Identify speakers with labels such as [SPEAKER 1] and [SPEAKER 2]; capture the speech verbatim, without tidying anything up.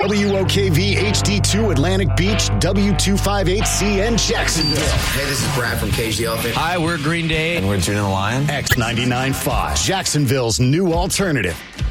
[SPEAKER 1] W O K V H D two Atlantic Beach, W two fifty-eight C N Jacksonville.
[SPEAKER 2] Hey, this is Brad from Cage the Elephant.
[SPEAKER 3] Hi, we're Green Day.
[SPEAKER 4] And we're June and the Lion.
[SPEAKER 1] X ninety-nine point five, Jacksonville's new alternative.